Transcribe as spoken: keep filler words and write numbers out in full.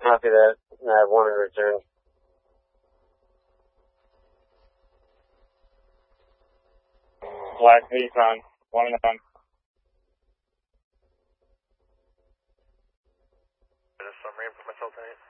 Copy that. I have one in return. Black Nissan, one and one. Is this summary for myself tonight?